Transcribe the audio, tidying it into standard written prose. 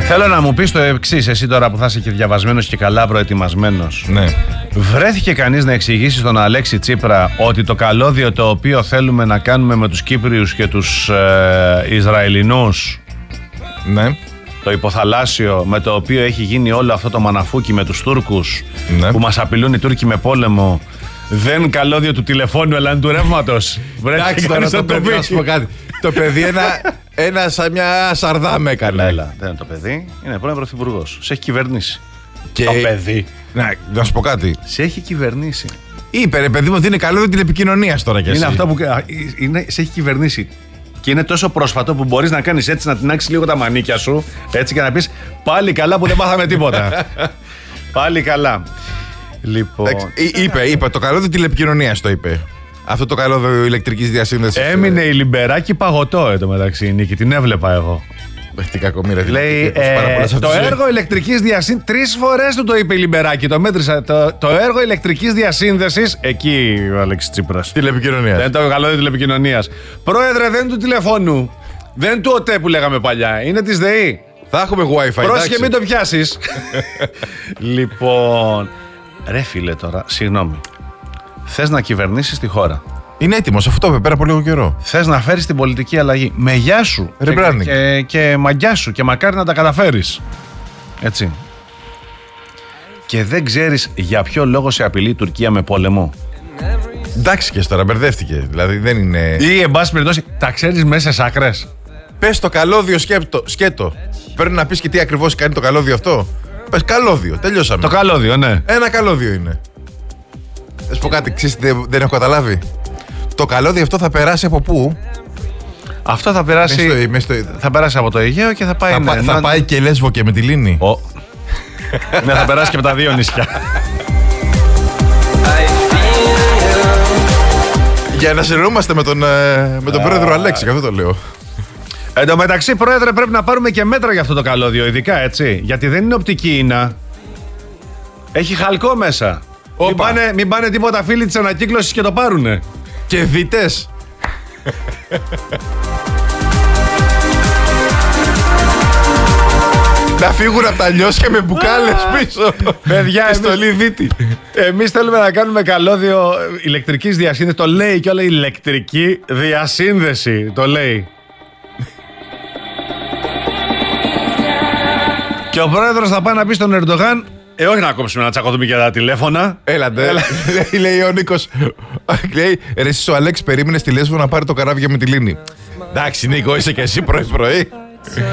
Θέλω να μου πεις το εξής, εσύ τώρα που θα είσαι και διαβασμένος και καλά προετοιμασμένος. Ναι. Βρέθηκε κανείς να εξηγήσει στον Αλέξη Τσίπρα ότι το καλώδιο το οποίο θέλουμε να κάνουμε με τους Κύπριους και τους Ισραηλινούς, Ναι. το υποθαλάσσιο με το οποίο έχει γίνει όλο αυτό το μαναφούκι με τους Τούρκους, Ναι. που μας απειλούν οι Τούρκοι με πόλεμο, δεν καλώδιο του τηλεφώνου αλλά του ρεύματος. Εντάξει, τώρα το παιδί, να σου πω κάτι. Το παιδί σαν μια σαρδά με έκανε. Έλα, δεν είναι το παιδί, είναι πρώην πρωθυπουργός. Σε έχει κυβερνήσει. Και... Το παιδί. Να σου πω κάτι. Σε έχει κυβερνήσει. Είπε ρε παιδί μου ότι είναι καλώδιο τηλεπικοινωνίας τώρα κι εσύ. Είναι αυτό που. Σε έχει κυβερνήσει. Και είναι τόσο πρόσφατο που μπορείς να κάνεις έτσι, να τεινάξεις λίγο τα μανίκια σου, έτσι, και να πεις πάλι καλά που δεν μάθαμε τίποτα. Πάλι καλά. Λοιπόν. Είπε, το καλώδιο τηλεπικοινωνίας το είπε. Αυτό το καλώδιο ηλεκτρικής διασύνδεσης. Έμεινε η Λιμπεράκη παγωτό εντωμεταξύ, Νίκη, την έβλεπα εγώ. Τι κακομοίρα. Λέει το έργο ηλεκτρικής διασύνδεσης. 3 φορές του το είπε η Λιμπεράκη. Το μέτρησα. Το έργο ηλεκτρικής διασύνδεσης. Εκεί ο Αλέξης Τσίπρας. Τηλεπικοινωνίας. Δεν το καλώδιο τηλεπικοινωνίας. Πρόεδρε, δεν του τηλεφώνου. Δεν του ΟΤΕ που λέγαμε παλιά. Είναι της ΔΕΗ. Θα έχουμε Wi-Fi. Πρόσεχε, μην το πιάσεις. Λοιπόν. Ρε φίλε τώρα, συγγνώμη. Θες να κυβερνήσεις τη χώρα. Είναι έτοιμος, αυτό είπε πέρα από λίγο καιρό. Θες να φέρεις την πολιτική αλλαγή. Με γεια σου. Και μαγκιά σου. Και μακάρι να τα καταφέρεις. Έτσι. Και δεν ξέρεις για ποιο λόγο σε απειλεί η Τουρκία με πόλεμο. Εντάξει και τώρα, μπερδεύτηκε. Δηλαδή δεν είναι. Ή εν πάση περιπτώσει, τα ξέρεις μέσα σε άκρες. Πες το καλώδιο σκέτο. Πρέπει να πεις και τι ακριβώς κάνει το καλώδιο αυτό. Πες καλώδιο, τελειώσαμε. Το καλώδιο, ναι. Ένα καλώδιο είναι. Θα σου πω κάτι, ξέρεις, δεν έχω καταλάβει. Το καλώδιο αυτό θα περάσει από πού? Αυτό θα περάσει. Θα περάσει από το Αιγαίο και θα πάει. Θα πάει και Λέσβο και Μυτιλήνη. Ναι, θα περάσει και από τα δύο νησιά. Για να συνεννοούμαστε με τον πρόεδρο Αλέξη, αυτό το λέω. Εν τω μεταξύ, πρόεδρε, πρέπει να πάρουμε και μέτρα για αυτό το καλώδιο, ειδικά έτσι. Γιατί δεν είναι οπτική ίνα. Έχει χαλκό μέσα. Μην πάνε τίποτα φίλοι της ανακύκλωσης και το πάρουνε. Και διτές. Να φύγουν από τα λιώσια με μπουκάλες πίσω. Παιδιά, εμείς θέλουμε να κάνουμε καλώδιο ηλεκτρικής διασύνδεσης. Το λέει και όλα, ηλεκτρική διασύνδεση. Το λέει. Και ο πρόεδρος θα πάει να πει στον Ερντογάν, όχι να κόψουμε να τσακωθούμε για τα τηλέφωνα. Έλαντε. Λέει ο Νίκος. Λέει, ρε εσύ ο Αλέξη περίμενε στη Λέσβο να πάρει το καράβι για Μυτιλήνη. Εντάξει Νίκο, είσαι και εσύ πρωί-πρωί.